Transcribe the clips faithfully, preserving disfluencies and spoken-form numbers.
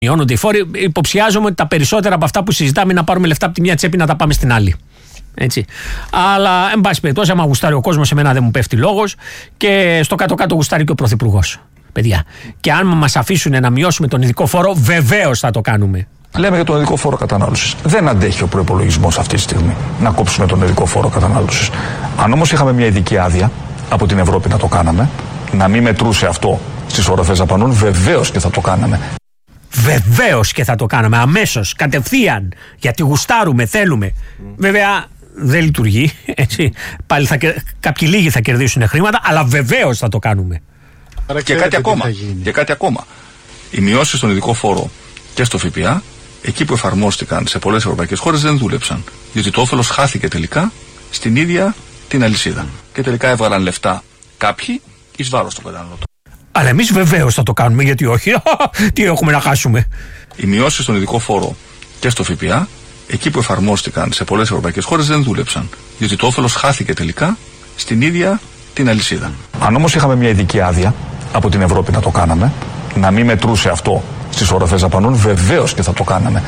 μειώνονται οι φόροι. Υποψιάζομαι ότι τα περισσότερα από αυτά που συζητάμε είναι να πάρουμε λεφτά από τη μια τσέπη να τα πάμε στην άλλη. Έτσι. Αλλά, εν πάση περιπτώσει, άμα γουστάρει ο κόσμος, εμένα δεν μου πέφτει λόγος και στο κάτω-κάτω γουστάρει και ο Πρωθυπουργός. Παιδιά. Και αν μας αφήσουν να μειώσουμε τον ειδικό φόρο, βεβαίως θα το κάνουμε. Λέμε για τον ειδικό φόρο κατανάλωσης. Δεν αντέχει ο προϋπολογισμός αυτή τη στιγμή να κόψουμε τον ειδικό φόρο κατανάλωσης. Αν όμως είχαμε μια ειδική άδεια από την Ευρώπη να το κάναμε, να μην μετρούσε αυτό στις οροφές δαπανών, βεβαίως και θα το κάναμε. Βεβαίως και θα το κάναμε αμέσως, κατευθείαν, γιατί γουστάρουμε, θέλουμε. Mm. Βέβαια δεν λειτουργεί, έτσι. Πάλι θα, κάποιοι λίγοι θα κερδίσουν χρήματα, αλλά βεβαίως θα το κάνουμε. Άρα και, κάτι ακόμα, και κάτι ακόμα. Οι μειώσεις στον ειδικό φόρο και στο ΦΠΑ, εκεί που εφαρμόστηκαν σε πολλές ευρωπαϊκές χώρες, δεν δούλεψαν. Διότι το όφελος χάθηκε τελικά στην ίδια την αλυσίδα. Mm. Και τελικά έβγαλαν λεφτά κάποιοι εις βάρος των καταναλωτών. Αλλά εμείς βεβαίως θα το κάνουμε, γιατί όχι. Τι έχουμε να χάσουμε. Οι μειώσεις στον ειδικό φόρο και στο ΦΠΑ, εκεί που εφαρμόστηκαν σε πολλές ευρωπαϊκές χώρες, δεν δούλεψαν. Διότι το όφελος χάθηκε τελικά στην ίδια την αλυσίδα. Αν όμως είχαμε μια ειδική άδεια από την Ευρώπη να το κάναμε, να μην μετρούσε αυτό στις οροφές δαπανών, βεβαίως και θα το κάναμε.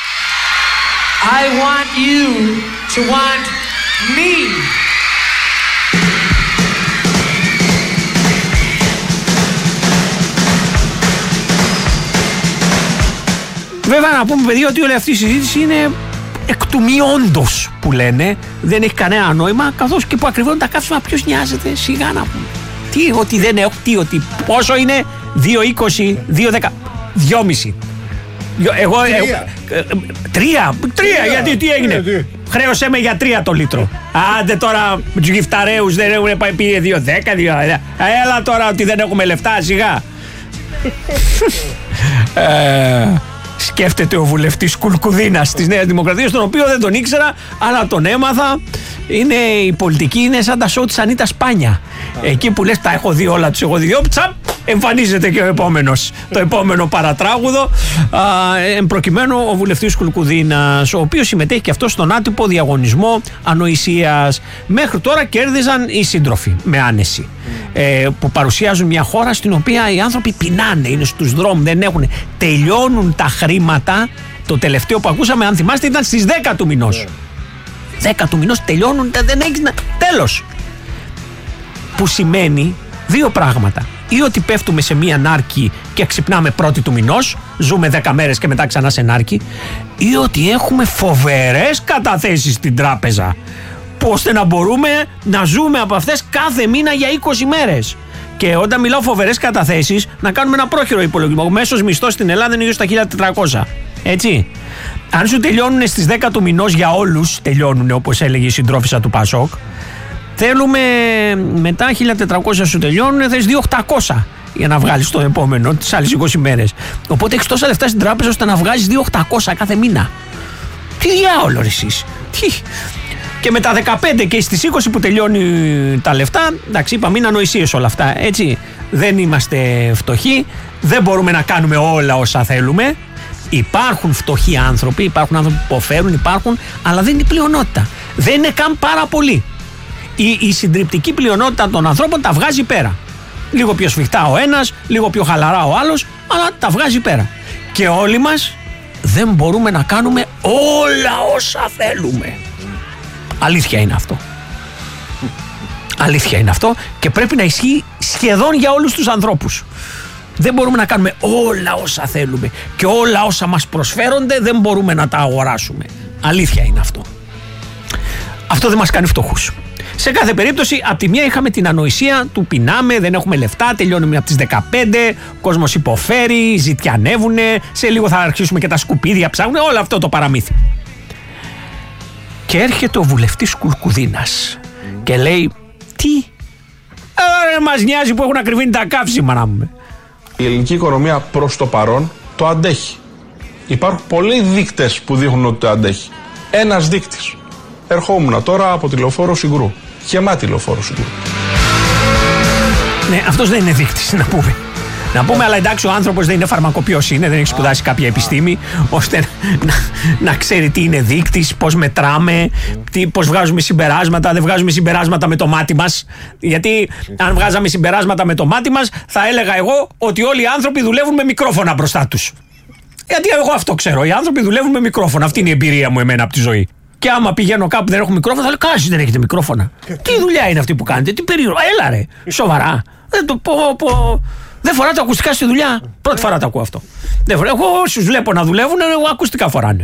I want you to want me. Βέβαια να πούμε, παιδιά, ότι όλη αυτή η συζήτηση είναι εκ του μειόντος που λένε, δεν έχει κανένα νόημα, καθώς και που ακριβώνουν τα καύσιμα, ποιος νοιάζεται, σιγά να πούμε. Τι, ότι δεν έχω, τι, ότι πόσο είναι, δύο είκοσι, δύο δέκα, δυόμισι. Εγώ, τρία. Ε, τρία, τρία, γιατί τι έγινε. Τρία, χρέωσέ με για τρία το λίτρο. Άντε τώρα με τους γυφταρέους δεν έχουν πάει πει δύο δέκα, δύο δέκα. Έλα τώρα ότι δεν έχουμε λεφτά, σιγά. ε, Σκέφτεται ο βουλευτής Κουλκουδίνας της Νέας Δημοκρατίας, τον οποίο δεν τον ήξερα, αλλά τον έμαθα. Είναι, η πολιτική είναι σαν τα σοου της Ανίτας Πάνια. Εκεί που λες τα έχω δει όλα, τους έχω δει, τσαπ, εμφανίζεται και ο επόμενος, το επόμενο παρατράγουδο. Α, εν προκειμένου ο βουλευτής Κουλκουδίνας, ο οποίος συμμετέχει και αυτό στον άτυπο διαγωνισμό ανοησίας. Μέχρι τώρα κέρδιζαν οι σύντροφοι με άνεση. Ε, που παρουσιάζουν μια χώρα στην οποία οι άνθρωποι πεινάνε, είναι στους δρόμους, δεν έχουν, τελειώνουν τα χρήματα. Το τελευταίο που ακούσαμε, αν θυμάστε, ήταν στις δέκα του μηνός. δέκα του μηνός τελειώνουν, δεν έχεις να... τέλος. Που σημαίνει δύο πράγματα. Ή ότι πέφτουμε σε μία νάρκη και ξυπνάμε πρώτη του μηνός, ζούμε δέκα μέρες και μετά ξανά σε νάρκη, ή ότι έχουμε φοβερές καταθέσεις στην τράπεζα, που ώστε να μπορούμε να ζούμε από αυτές κάθε μήνα για είκοσι μέρες. Και όταν μιλάω φοβερές καταθέσεις, να κάνουμε ένα πρόχειρο υπολογισμό. Ο μέσος μισθός στην Ελλάδα είναι γύρω στα χίλια τετρακόσια. Έτσι. Αν σου τελειώνουν στις δέκα του μηνός για όλους, τελειώνουν όπως έλεγε η συντρόφισσα του Πασόκ, θέλουμε μετά χίλια τετρακόσια σου τελειώνουν, θες δύο χιλιάδες οκτακόσια για να βγάλεις το επόμενο, τις άλλες είκοσι μέρες. Οπότε έχεις τόσα λεφτά στην τράπεζα ώστε να βγάλεις δύο χιλιάδες οκτακόσια κάθε μήνα. Τι διάολο εσείς. Τι. Και με τα δεκαπέντε και στις είκοσι που τελειώνει τα λεφτά, εντάξει, είπαμε είναι ανοησίες όλα αυτά, έτσι. Δεν είμαστε φτωχοί, δεν μπορούμε να κάνουμε όλα όσα θέλουμε. Υπάρχουν φτωχοί άνθρωποι, υπάρχουν άνθρωποι που υποφέρουν, υπάρχουν, αλλά δεν είναι η πλειονότητα. Δεν είναι καν πάρα πολλοί. Η, η συντριπτική πλειονότητα των ανθρώπων τα βγάζει πέρα. Λίγο πιο σφιχτά ο ένας, λίγο πιο χαλαρά ο άλλος, αλλά τα βγάζει πέρα. Και όλοι μας δεν μπορούμε να κάνουμε όλα όσα θέλουμε. Αλήθεια είναι αυτό. Αλήθεια είναι αυτό και πρέπει να ισχύει σχεδόν για όλους τους ανθρώπους. Δεν μπορούμε να κάνουμε όλα όσα θέλουμε και όλα όσα μας προσφέρονται δεν μπορούμε να τα αγοράσουμε. Αλήθεια είναι αυτό. Αυτό δεν μας κάνει φτωχούς. Σε κάθε περίπτωση, από τη μία είχαμε την ανοησία του πεινάμε, δεν έχουμε λεφτά, τελειώνουμε από τις δεκαπέντε, ο κόσμος υποφέρει, ζητιανεύουνε, σε λίγο θα αρχίσουμε και τα σκουπίδια ψάχνουν, όλο αυτό το παραμύθι. Και έρχεται ο βουλευτής Κουλκουδίνας mm. και λέει, τι, ε, μας νοιάζει που έχουν ακριβήνει τα καύσιμα να πούμε. Η ελληνική οικονομία προς το παρόν το αντέχει. Υπάρχουν πολλοί δείκτες που δείχνουν ότι το αντέχει. Ένας δείκτης. Ερχόμουν τώρα από τη Λεωφόρο Συγκρού. Γεμάτη Λεωφόρο Συγκρού. Ναι, αυτός δεν είναι δείκτης να πούμε. Να πούμε, αλλά εντάξει, ο άνθρωπος δεν είναι φαρμακοποιός, είναι, δεν έχει σπουδάσει κάποια επιστήμη, ώστε να, να ξέρει τι είναι δείκτης, πώς μετράμε, τι, πώς βγάζουμε συμπεράσματα. Δεν βγάζουμε συμπεράσματα με το μάτι μας. Γιατί αν βγάζαμε συμπεράσματα με το μάτι μας, θα έλεγα εγώ ότι όλοι οι άνθρωποι δουλεύουν με μικρόφωνα μπροστά τους. Γιατί εγώ αυτό ξέρω. Οι άνθρωποι δουλεύουν με μικρόφωνα. Αυτή είναι η εμπειρία μου εμένα από τη ζωή. Και άμα πηγαίνω κάπου που δεν έχω μικρόφωνα, θα λέω: Κάση δεν έχετε μικρόφωνα. Τι δουλειά είναι αυτή που κάνετε, τι περίεργο. Έλα ρε, σοβαρά. Δεν το πω. πω. Δεν φοράτε ακουστικά στη δουλειά. Πρώτη φορά το ακούω αυτό. Δεν φορά. Εγώ όσους βλέπω να δουλεύουν, εγώ ακουστικά φοράνε.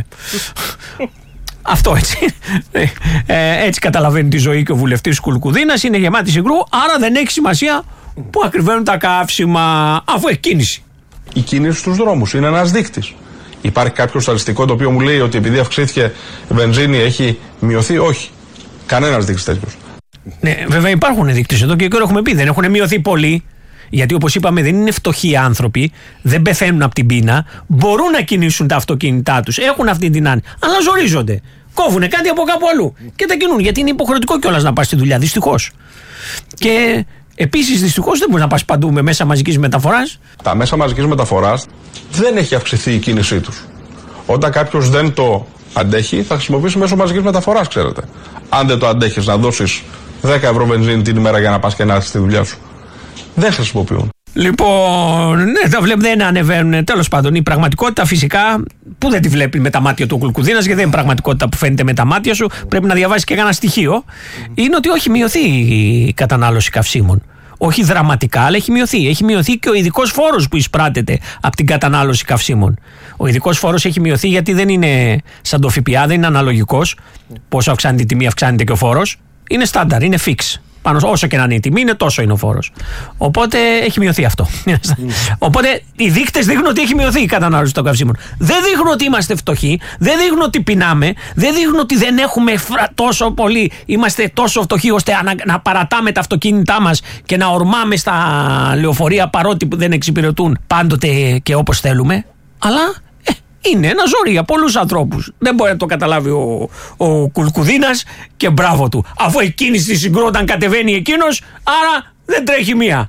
Αυτό έτσι. Ε, έτσι καταλαβαίνει τη ζωή και ο βουλευτής Κουλκουδίνας. Είναι γεμάτη συγκρού, άρα δεν έχει σημασία που ακριβένουν τα καύσιμα, αφού έχει κίνηση. Η κίνηση στους δρόμους είναι ένας δείκτης. Υπάρχει κάποιο στατιστικό το οποίο μου λέει ότι επειδή αυξήθηκε η βενζίνη έχει μειωθεί? Όχι. Κανένας δείκτης τέτοιος. Ναι, βέβαια υπάρχουν δείκτες εδώ και καιρό έχουμε πει. Δεν έχουν μειωθεί πολύ. Γιατί όπως είπαμε δεν είναι φτωχοί άνθρωποι, δεν πεθαίνουν από την πείνα, μπορούν να κινήσουν τα αυτοκίνητά τους, έχουν αυτή την άνοια, αλλά ζορίζονται. Κόβουνε κάτι από κάπου αλλού και τα κινούν. Γιατί είναι υποχρεωτικό κιόλας να πας στη δουλειά, δυστυχώς. Και επίσης δυστυχώς δεν μπορείς να πας παντού με μέσα μαζικής μεταφοράς. Τα μέσα μαζικής μεταφοράς δεν έχει αυξηθεί η κίνησή τους. Όταν κάποιος δεν το αντέχει, θα χρησιμοποιήσει μέσω μαζικής μεταφοράς, ξέρετε. Αν δεν το αντέχεις να δώσεις δέκα ευρώ βενζίνη την ημέρα για να πας και να έρθεις στη δουλειά σου, δεν χρησιμοποιούν. Λοιπόν, ναι, τα βλέπουν, δεν ανεβαίνουν. Τέλος πάντων, η πραγματικότητα φυσικά που δεν τη βλέπει με τα μάτια του Κουλκουδίνας, γιατί δεν είναι πραγματικότητα που φαίνεται με τα μάτια σου, πρέπει να διαβάσεις και ένα στοιχείο. Mm-hmm. Είναι ότι όχι μειωθεί η κατανάλωση καυσίμων. Όχι δραματικά, αλλά έχει μειωθεί. Έχει μειωθεί και ο ειδικός φόρος που εισπράτεται από την κατανάλωση καυσίμων. Ο ειδικός φόρος έχει μειωθεί γιατί δεν είναι σαν το ΦΠΑ, δεν είναι αναλογικός. Πόσο αυξάνεται η τιμή, αυξάνεται και ο φόρος. Είναι στάνταρ, είναι fix. Πάνω, όσο και να είναι η τιμή, είναι τόσο είναι ο φόρος. Οπότε έχει μειωθεί αυτό. Mm. Οπότε οι δείκτες δείχνουν ότι έχει μειωθεί η κατανάλωση των καυσίμων. Δεν δείχνουν ότι είμαστε φτωχοί, δεν δείχνουν ότι πεινάμε, δεν δείχνουν ότι δεν έχουμε τόσο πολύ, είμαστε τόσο φτωχοί ώστε να, να παρατάμε τα αυτοκίνητά μας και να ορμάμε στα λεωφορεία παρότι δεν εξυπηρετούν πάντοτε και όπως θέλουμε. Αλλά είναι ένα ζόρι για πολλούς ανθρώπους. Δεν μπορεί να το καταλάβει ο, ο Κουλκουδίνας και μπράβο του. Αφού η κίνηση στη Συγκρού όταν κατεβαίνει εκείνος, άρα δεν τρέχει μία.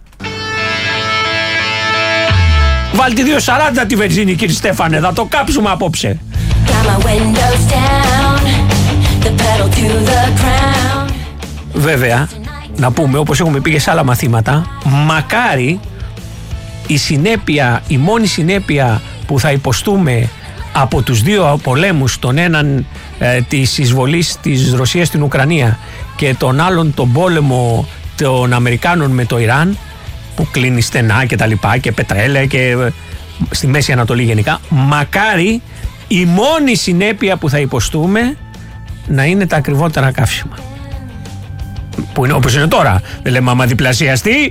Βάλ τη δύο σαράντα τη βενζίνη, κύριε Στέφανε, θα το κάψουμε απόψε. Βέβαια, να πούμε όπως έχουμε πει και σε άλλα μαθήματα, μακάρι η συνέπεια, η μόνη συνέπεια που θα υποστούμε από τους δύο πολέμους, τον έναν ε, της εισβολής της Ρωσίας στην Ουκρανία και τον άλλον τον πόλεμο των Αμερικάνων με το Ιράν, που κλείνει στενά και τα λοιπά και πετρέλαια και ε, στη Μέση Ανατολή γενικά, μακάρι η μόνη συνέπεια που θα υποστούμε να είναι τα ακριβότερα καύσιμα, που είναι όπως είναι τώρα. Δεν λέμε άμα διπλασιαστεί,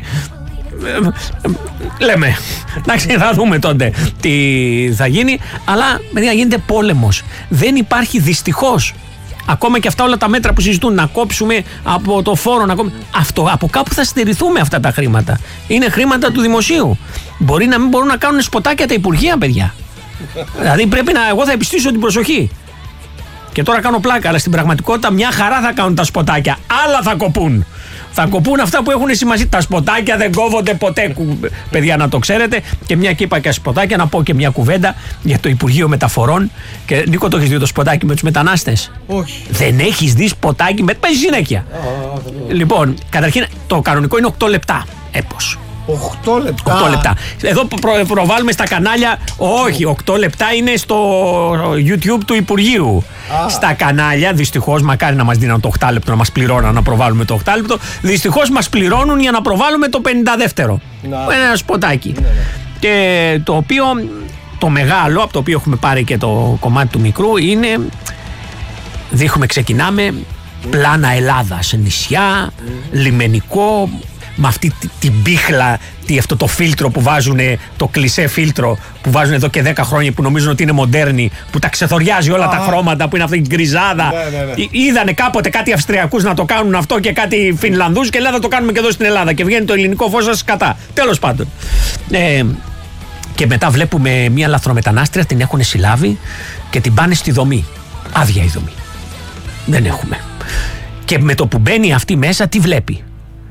λέμε, εντάξει, θα δούμε τότε τι θα γίνει. Αλλά παιδιά, γίνεται πόλεμος. Δεν υπάρχει δυστυχώς, ακόμα και αυτά όλα τα μέτρα που συζητούν, να κόψουμε από το φόρο, να κόψουμε, αυτό, από κάπου θα στερηθούμε αυτά τα χρήματα. Είναι χρήματα του δημοσίου. Μπορεί να μην μπορούν να κάνουν σποτάκια τα υπουργεία, παιδιά. Δηλαδή πρέπει να, εγώ θα επιστήσω την προσοχή. Και τώρα κάνω πλάκα, αλλά στην πραγματικότητα μια χαρά θα κάνουν τα σποτάκια. Άλλα θα κοπούν. Θα κοπούν αυτά που έχουν σημασία. Τα σποτάκια δεν κόβονται ποτέ, παιδιά, να το ξέρετε. Και μια και είπα και σποτάκια, να πω και μια κουβέντα για το Υπουργείο Μεταφορών. Και Νίκο, το έχεις δει το σποτάκι με τους μετανάστες? Όχι. Δεν έχεις δει σποτάκι με. Παίζει συνέχεια. Ah, λοιπόν, καταρχήν το κανονικό είναι οκτώ λεπτά. Έπως. οκτώ λεπτά. οκτώ λεπτά. Εδώ προ, προβάλλουμε στα κανάλια. Όχι, οκτώ λεπτά είναι στο YouTube του Υπουργείου. Ah. Στα κανάλια, δυστυχώς, μακάρι να μας δίνουν το οκτώ λεπτό, να μας πληρώνουν να προβάλλουμε το οκτώ λεπτό. Δυστυχώς μας πληρώνουν για να προβάλλουμε το πενήντα δεύτερο. Nah. Ένα σποτάκι. Yeah, yeah. Και το οποίο, το μεγάλο, από το οποίο έχουμε πάρει και το κομμάτι του μικρού, είναι. Δείχνουμε, ξεκινάμε. Mm. Πλάνα Ελλάδας, νησιά, mm. λιμενικό. Με αυτή την πίχλα, τι, αυτό το φίλτρο που βάζουν, το κλισέ φίλτρο που βάζουν εδώ και δέκα χρόνια, που νομίζουν ότι είναι μοντέρνοι, που τα ξεθοριάζει όλα ah. τα χρώματα, που είναι αυτή την γκριζάδα. Ναι, ναι, ναι. Είδανε κάποτε κάτι Αυστριακούς να το κάνουν αυτό και κάτι Φινλανδούς και λέει θα το κάνουμε και εδώ στην Ελλάδα. Και βγαίνει το ελληνικό φως σας κατά. Τέλος πάντων. Ε, και μετά βλέπουμε μια λαθρομετανάστρια, την έχουν συλλάβει και την πάνε στη δομή. Άδεια η δομή. Δεν έχουμε. Και με το που μπαίνει αυτή μέσα, τι βλέπει?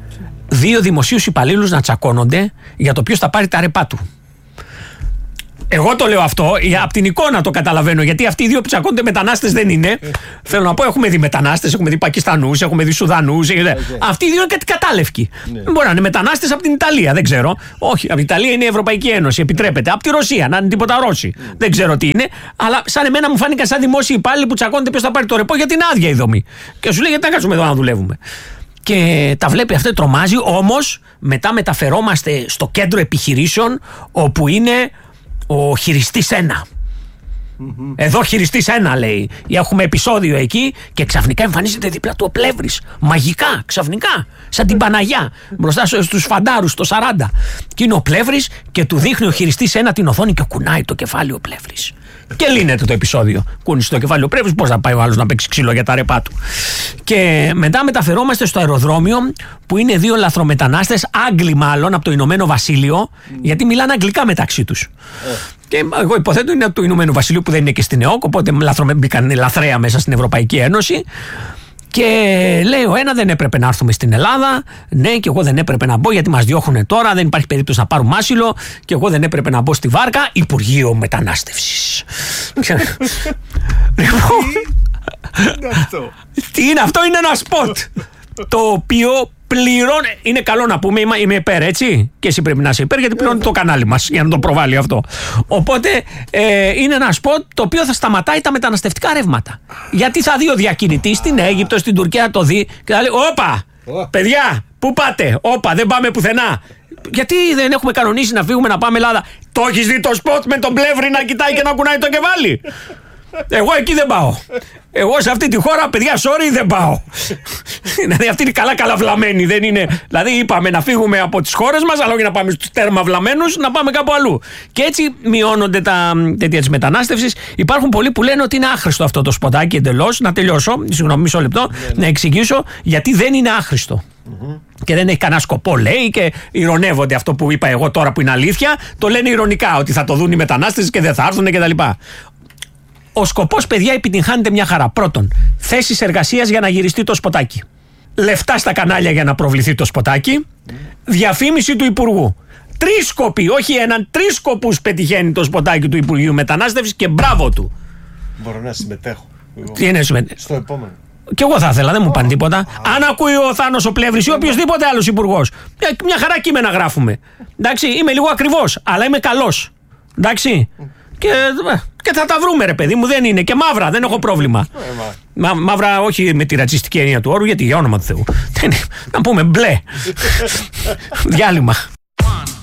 Δύο δημοσίους υπαλλήλους να τσακώνονται για το ποιος θα πάρει τα ρεπά του. Εγώ το λέω αυτό, από την εικόνα το καταλαβαίνω. Γιατί αυτοί οι δύο που τσακώνται μετανάστες δεν είναι. Θέλω να πω, έχουμε δει μετανάστες, έχουμε δει Πακιστανούς, έχουμε δει Σουδανούς. Αυτοί οι δύο είναι κάτι κατάλευκοι. Μπορεί να είναι μετανάστες από την Ιταλία, δεν ξέρω. Όχι, από την Ιταλία είναι η Ευρωπαϊκή Ένωση, επιτρέπεται. Από τη Ρωσία, να είναι τίποτα Ρώσοι. Δεν ξέρω τι είναι. Αλλά σαν εμένα μου φάνηκαν σαν δημόσιοι υπάλληλοι που τσακώνται ποιος θα πάρει το ρεπό γιατί είναι άδεια η δομή. Και σου λέει γιατί να κάτσουμε εδώ να δουλεύουμε. Και τα βλέπει αυτό, τρομάζει. Όμως μετά μεταφερόμαστε στο κέντρο επιχειρήσεων όπου είναι ο χειριστής ένα. Mm-hmm. Εδώ χειριστής ένα λέει. Έχουμε επεισόδιο εκεί και ξαφνικά εμφανίζεται δίπλα του ο Πλεύρης. Μαγικά, ξαφνικά. Σαν την Παναγιά. Μπροστά στους φαντάρους, το σαράντα. Και είναι ο Πλεύρης και του δείχνει ο χειριστής ένα την οθόνη και κουνάει το κεφάλι ο Πλεύρης. Και λύνεται το επεισόδιο. Κούνησε το κεφάλι ο Πλεύρης, πώς θα πάει ο άλλος να παίξει ξύλο για τα ρεπά του. Και μετά μεταφερόμαστε στο αεροδρόμιο που είναι δύο λαθρομετανάστες, Άγγλοι μάλλον, από το Ηνωμένο Βασίλειο, mm. γιατί μιλάνε αγγλικά μεταξύ τους. Oh. Και εγώ υποθέτω είναι από το Ηνωμένο Βασίλειο που δεν είναι και στην ΕΟΚ, οπότε μπήκαν λαθρέα μέσα στην Ευρωπαϊκή Ένωση. Και λέει ο ένα δεν έπρεπε να έρθουμε στην Ελλάδα. Ναι, και εγώ δεν έπρεπε να μπω γιατί μας διώχουν τώρα. Δεν υπάρχει περίπτωση να πάρουμε άσυλο. Και εγώ δεν έπρεπε να μπω στη βάρκα. Υπουργείο Μετανάστευσης. Τι είναι αυτό, είναι ένα σποτ. Το οποίο πληρώνει. Είναι καλό να πούμε, είμαι, είμαι υπέρ, έτσι. Και εσύ πρέπει να είσαι υπέρ, γιατί πληρώνει το κανάλι μας για να το προβάλλει αυτό. Οπότε ε, είναι ένα σποτ το οποίο θα σταματάει τα μεταναστευτικά ρεύματα. Γιατί θα δει ο διακινητής στην Αίγυπτο, στην Τουρκία, το δει και θα λέει: όπα, παιδιά, πού πάτε, όπα, δεν πάμε πουθενά. Γιατί δεν έχουμε κανονίσει να φύγουμε να πάμε Ελλάδα. Το έχεις δει το σποτ με τον Πλεύρη να κοιτάει και να κουνάει το κεφάλι? Εγώ εκεί δεν πάω. Εγώ σε αυτή τη χώρα, παιδιά, sorry, δεν πάω. Δηλαδή αυτή είναι καλά καλά βλαμμένη. Δεν είναι... Δηλαδή είπαμε να φύγουμε από τις χώρες μας, αλλά όχι να πάμε στους τέρμα βλαμμένους, να πάμε κάπου αλλού. Και έτσι μειώνονται τα τέτοια της μετανάστευσης. Υπάρχουν πολλοί που λένε ότι είναι άχρηστο αυτό το σποτάκι εντελώς. Να τελειώσω, συγγνώμη, μισό λεπτό, να εξηγήσω γιατί δεν είναι άχρηστο. Mm-hmm. Και δεν έχει κανένα σκοπό, λέει, και ειρωνεύονται αυτό που είπα εγώ τώρα που είναι αλήθεια. Το λένε ειρωνικά, ότι θα το δουν οι μετανάστες και δεν θα έρθουν κτλ. Ο σκοπός, παιδιά, επιτυγχάνεται μια χαρά. Πρώτον, θέσεις εργασίας για να γυριστεί το σποτάκι. Λεφτά στα κανάλια για να προβληθεί το σποτάκι. Διαφήμιση του Υπουργού. Τρεις σκοποί, όχι έναν, τρεις σκοπούς πετυχαίνει το σποτάκι του Υπουργείου Μετανάστευσης και μπράβο του. Μπορώ να συμμετέχω. Τι είναι συμμετέχω? Στο επόμενο. Κι εγώ θα ήθελα, δεν μου πάνε τίποτα. Αν ακούει ο Θάνος ο Πλεύρης ή οποιοδήποτε άλλος υπουργός, μια χαρά κείμενα γράφουμε. Εντάξει, είμαι λίγο ακριβώς, αλλά είμαι καλός. Εντάξει. Και, και θα τα βρούμε, ρε παιδί μου, δεν είναι. Και μαύρα, δεν έχω πρόβλημα. Μα, μαύρα, όχι με τη ρατσιστική έννοια του όρου, γιατί για όνομα του Θεού. Να πούμε μπλε. Διάλειμμα.